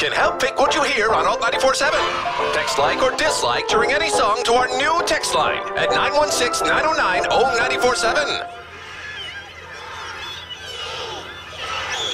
can help pick what you hear on Alt 94.7. Text like or dislike during any song to our new text line at 916-909-0947.